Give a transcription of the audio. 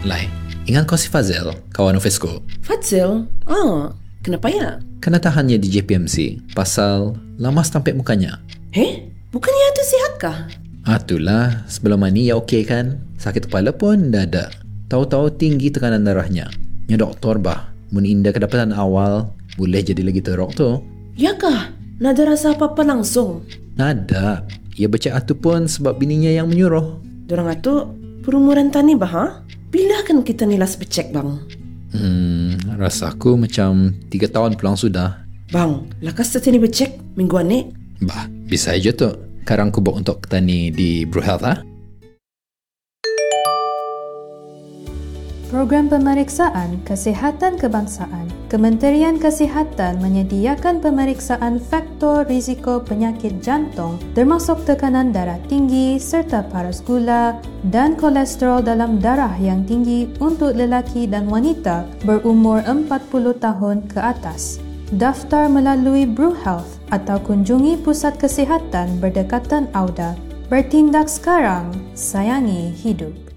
Lai, ingat kau si Fazil, kawan Ofisku? Fazil? Kenapa ya? Kena tahannya di JPMC pasal lama tampik mukanya. Bukannya itu sihat kah? Itulah, sebelum ni ya okey kan? Sakit kepala pun dah ada. Tahu-tahu tinggi tekanan darahnya. Ya doktor bah, mun indah kedapatan awal, boleh jadi lagi teruk tu. Ya kah? Nada rasa apa-apa langsung? Nada. Ya baca atu pun sebab bininya yang menyuruh. Dorang atu perumuran tani bah, ha? Bila kan kita nilas becek bang? Rasaku macam 3 tahun pulang sudah. Bang, lakas tani becek mingguan ni? Bah, bisa aja tu. Karang kubuk untuk tani di Brew Health, ha? Program Pemeriksaan Kesihatan Kebangsaan. Kementerian Kesihatan menyediakan pemeriksaan faktor risiko penyakit jantung termasuk tekanan darah tinggi serta paras gula dan kolesterol dalam darah yang tinggi untuk lelaki dan wanita berumur 40 tahun ke atas. Daftar melalui Brew Health atau kunjungi Pusat Kesihatan berdekatan Auda. Bertindak sekarang, sayangi hidup.